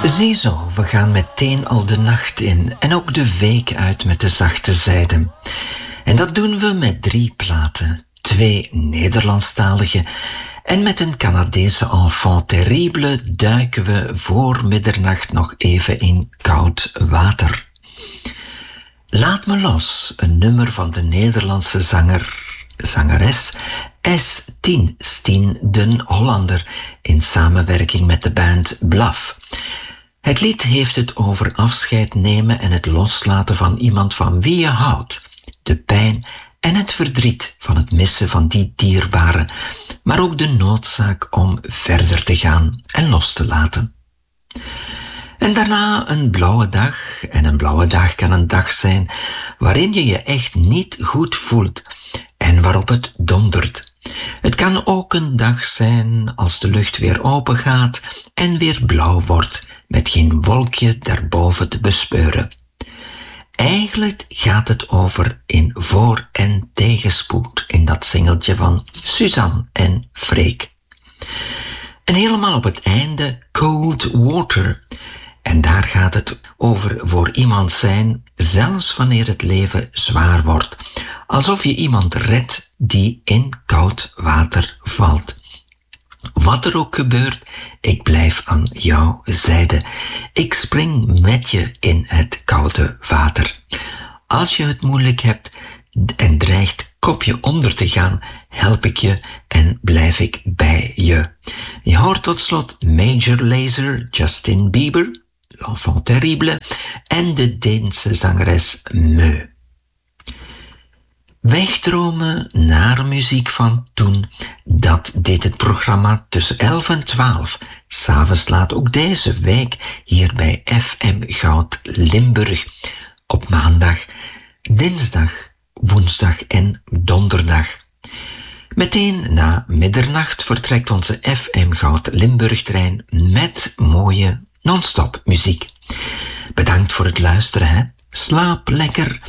Ziezo, we gaan meteen al de nacht in en ook de week uit met de zachte zijde. En dat doen we met 3 platen, 2 Nederlandstalige en met een Canadese enfant terrible duiken we voor middernacht nog even in koud water. Laat me los, een nummer van de Nederlandse zangeres S10, Stien den Hollander, in samenwerking met de band Bluff. Het lied heeft het over afscheid nemen en het loslaten van iemand van wie je houdt. De pijn en het verdriet van het missen van die dierbare, maar ook de noodzaak om verder te gaan en los te laten. En daarna een blauwe dag. En een blauwe dag kan een dag zijn waarin je je echt niet goed voelt en waarop het dondert. Het kan ook een dag zijn als de lucht weer open gaat en weer blauw wordt, met geen wolkje daarboven te bespeuren. Eigenlijk gaat het over in voor- en tegenspoed in dat singeltje van Suzanne en Freek. En helemaal op het einde Cold Water. En daar gaat het over voor iemand zijn, zelfs wanneer het leven zwaar wordt. Alsof je iemand redt die in koud water valt. Wat er ook gebeurt, ik blijf aan jouw zijde. Ik spring met je in het koude water. Als je het moeilijk hebt en dreigt kopje onder te gaan, help ik je en blijf ik bij je. Je hoort tot slot Major Lazer, Justin Bieber, L'Enfant Terrible en de Deense zangeres Meu. Wegdromen naar muziek van toen, dat deed het programma tussen 11 en 12. 'S'avonds laat ook deze week hier bij FM Goud Limburg. Op maandag, dinsdag, woensdag en donderdag. Meteen na middernacht vertrekt onze FM Goud Limburg-trein met mooie non-stop muziek. Bedankt voor het luisteren, hè. Slaap lekker